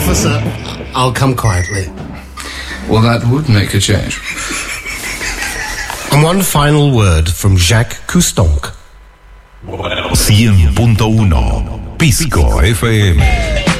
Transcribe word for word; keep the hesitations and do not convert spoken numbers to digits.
Officer, I'll come quietly. Well, that would make a change. And one final word from Jacques Cousteau. cien punto uno Pisco F M.